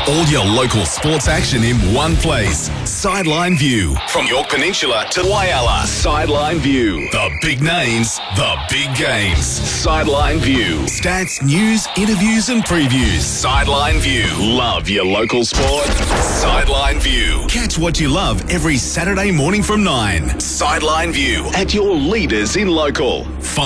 All your local sports action in one place. Sideline View. From York Peninsula to Whyalla. Sideline View. The big names, the big games. Sideline View. Stats, news, interviews and previews. Sideline View. Love your local sport. Sideline View. Catch what you love every Saturday morning from 9. Sideline View. At your leaders in local.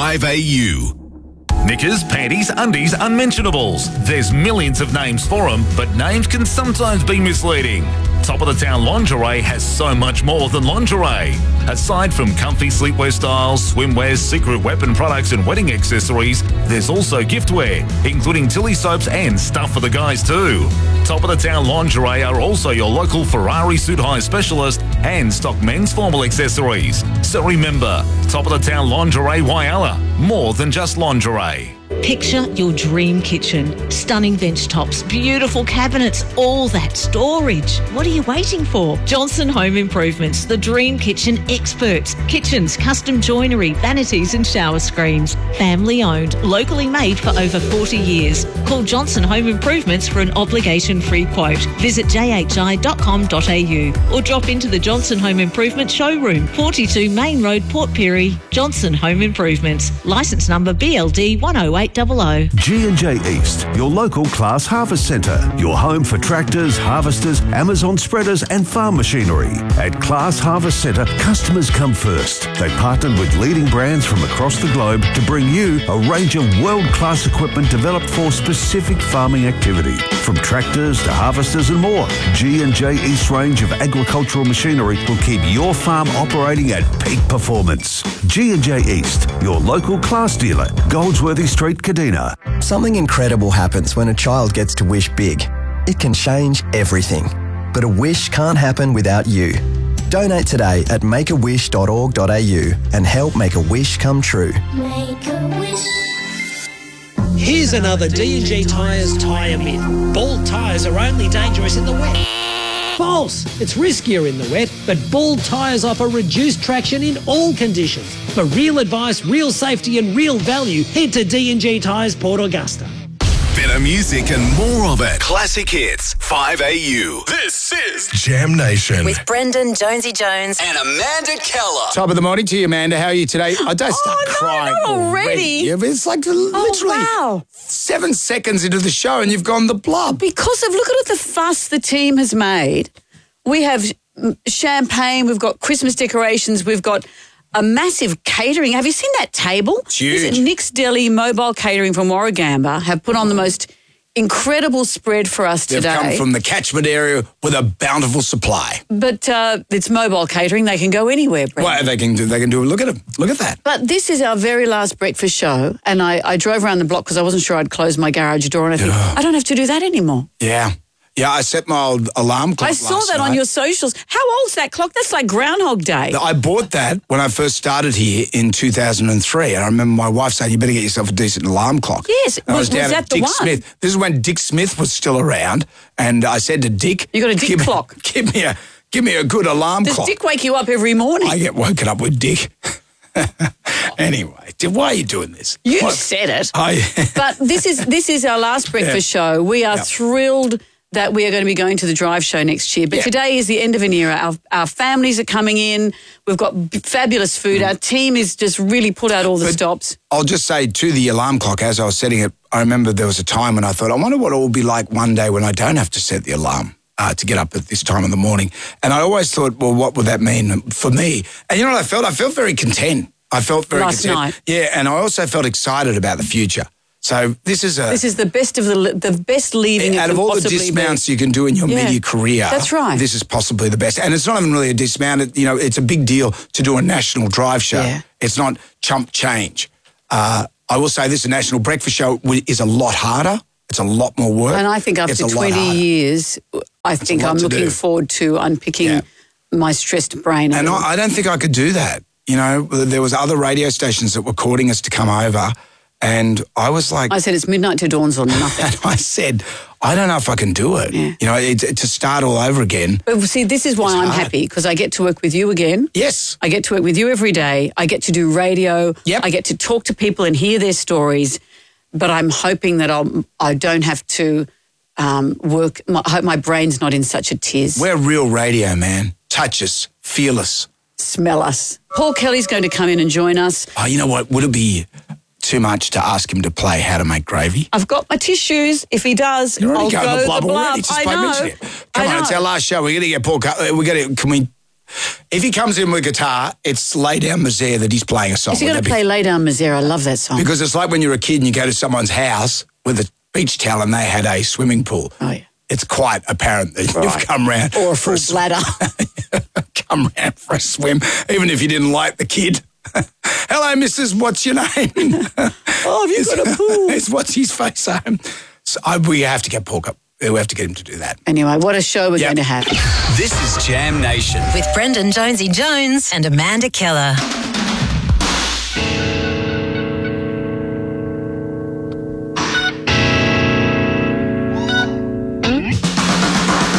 5AU. Knickers, panties, undies, unmentionables. There's millions of names for them, but names can sometimes be misleading. Top of the Town Lingerie has so much more than lingerie. Aside from comfy sleepwear styles, swimwear, secret weapon products and wedding accessories, there's also giftware, including Tilly soaps and stuff for the guys too. Top of the Town Lingerie are also your local Ferrari suit hire specialist and stock men's formal accessories. So remember, Top of the Town Lingerie Whyalla, more than just lingerie. Picture your dream kitchen. Stunning bench tops, beautiful cabinets, all that storage. What are you waiting for? Johnson Home Improvements, the dream kitchen experts. Kitchens, custom joinery, vanities and shower screens. Family owned, locally made for over 40 years. Call Johnson Home Improvements for an obligation-free quote. Visit jhi.com.au or drop into the Johnson Home Improvement showroom, 42 Main Road, Port Pirie. Johnson Home Improvements. Licence number BLD 10800. G&J East, your local Class Harvest Centre. Your home for tractors, harvesters, Amazon spreaders and farm machinery. At Class Harvest Centre, customers come first. They partnered with leading brands from across the globe to bring you a range of world-class equipment developed for specific farming activity. From tractors to harvesters and more, G&J East range of agricultural machinery will keep your farm operating at peak performance. G&J East, your local Class dealer, Goldsworthy Street, Kadina. Something incredible happens when a child gets to wish big. It can change everything. But a wish can't happen without you. Donate today at makeawish.org.au and help make a wish come true. Make a wish. Here's another D&G Tyres tyre myth. Bald tyres are only dangerous in the wet. False! It's riskier in the wet, but bald tyres offer reduced traction in all conditions. For real advice, real safety and real value, head to D&G Tyres Port Augusta. Better music and more of it. Classic Hits, 5AU. This is Jam Nation. With Brendan Jonesy Jones and Amanda Keller. Top of the morning to you, Amanda. How are you today? I don't start crying not already. Yeah, but it's like literally 7 seconds into the show and you've gone the blob. Because of, look at the fuss the team has made. We have champagne, we've got Christmas decorations, we've got a massive catering. Have you seen that table? It's huge. Nick's Deli Mobile Catering from Warragamba have put on the most incredible spread for us today. They've come from the catchment area with a bountiful supply. But it's mobile catering. They can go anywhere, Brent. Well, they can do. Look at them. Look at that. But this is our very last breakfast show, and I drove around the block because I wasn't sure I'd close my garage door, and I think, I don't have to do that anymore. Yeah. Yeah, I set my old alarm clock. I saw that on your socials. How old's that clock? That's like Groundhog Day. I bought that when I first started here in 2003, and I remember my wife saying, "You better get yourself a decent alarm clock." Yes, was that at the Dick one? Smith. This is when Dick Smith was still around, and I said to Dick, "You got a Dick clock? Give me a good alarm Does clock." Dick wake you up every morning? I get woken up with Dick. Anyway, why are you doing this? You said it. But this is our last breakfast show. We are thrilled that we are going to be going to the Drive Show next year. But today is the end of an era. Our families are coming in. We've got fabulous food. Our team is just really put out all the stops. I'll just say to the alarm clock, as I was setting it, I remember there was a time when I thought, I wonder what it will be like one day when I don't have to set the alarm to get up at this time in the morning. And I always thought, well, what would that mean for me? And you know what I felt? I felt very content. I felt very Last content. night. Yeah, and I also felt excited about the future. So this is the best of the best leaving out of all the dismounts you can do in your media career. That's right. This is possibly the best, and it's not even really a dismount. It's a big deal to do a national drive show. Yeah. It's not chump change. I will say this: a national breakfast show is a lot harder. It's a lot more work. And I think after 20 years, I think I'm looking forward to unpicking my stressed brain. And I don't think I could do that. You know, there was other radio stations that were courting us to come over. And I was like... I said, it's midnight to dawn's on nothing. And I said, I don't know if I can do it. Yeah. You know, to start all over again. But see, this is why I'm happy, because I get to work with you again. Yes. I get to work with you every day. I get to do radio. Yep. I get to talk to people and hear their stories. But I'm hoping that I don't have to work. I hope my brain's not in such a tiz. We're real radio, man. Touch us, feel us. Smell us. Paul Kelly's going to come in and join us. Oh, you know what? Would it be too much to ask him to play How to Make Gravy? I've got my tissues. If he does, You're I'll already go going the blub the blub. already. Just I by know. mentioning it. Come on, it's our last show. We're going to get Paul. If he comes in with guitar, it's Lay Down Misère that he's playing a song. Is he going to play Lay Down Misère? I love that song. Because it's like when you're a kid and you go to someone's house with a beach towel and they had a swimming pool. Oh, yeah. It's quite apparent that you've come round. Or a full bladder. Come round for a swim, even if you didn't like the kid. Hello, Mrs. What's your name? Oh, have you got a pool? It's What's his face home? So we have to get Paul up. We have to get him to do that. Anyway, what a show we're going to have. This is Jam Nation. With Brendan Jonesy Jones and Amanda Keller.